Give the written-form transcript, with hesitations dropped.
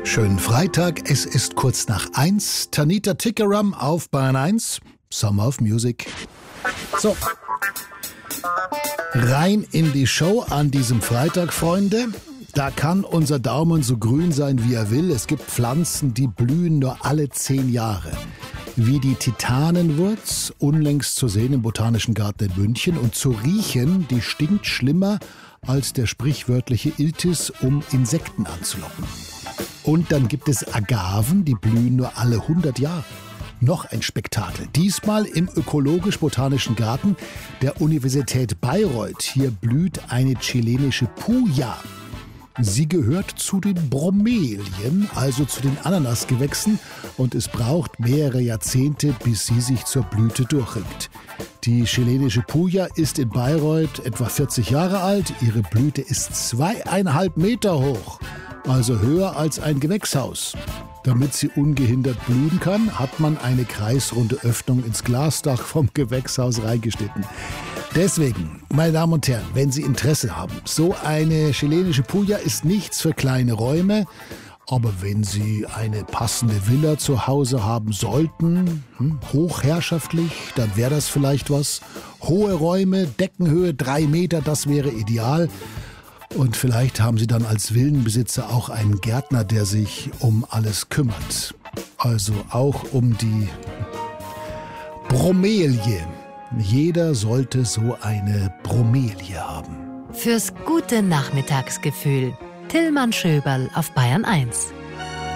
Schönen Freitag, es ist kurz nach 1. Tanita Tikaram auf Bayern 1, Summer of Music. So, rein in die Show an diesem Freitag, Freunde. Da kann unser Daumen so grün sein, wie er will. Es gibt Pflanzen, die blühen nur alle 10 Jahre. Wie die Titanenwurz, unlängst zu sehen im Botanischen Garten in München. Und zu riechen, die stinkt schlimmer als der sprichwörtliche Iltis, um Insekten anzulocken. Und dann gibt es Agaven, die blühen nur alle 100 Jahre. Noch ein Spektakel. Diesmal im Ökologisch-Botanischen Garten der Universität Bayreuth. Hier blüht eine chilenische Puya. Sie gehört zu den Bromelien, also zu den Ananasgewächsen, und es braucht mehrere Jahrzehnte, bis sie sich zur Blüte durchringt. Die chilenische Puya ist in Bayreuth etwa 40 Jahre alt. Ihre Blüte ist 2,5 Meter hoch, also höher als ein Gewächshaus. Damit sie ungehindert blühen kann, hat man eine kreisrunde Öffnung ins Glasdach vom Gewächshaus reingeschnitten. Deswegen, meine Damen und Herren, wenn Sie Interesse haben, so eine chilenische Puya ist nichts für kleine Räume. Aber wenn Sie eine passende Villa zu Hause haben sollten, hochherrschaftlich, dann wäre das vielleicht was. Hohe Räume, Deckenhöhe 3 Meter, das wäre ideal. Und vielleicht haben Sie dann als Villenbesitzer auch einen Gärtner, der sich um alles kümmert. Also auch um die Bromelie. Jeder sollte so eine Bromelie haben. Fürs gute Nachmittagsgefühl. Tillmann Schöberl auf Bayern 1.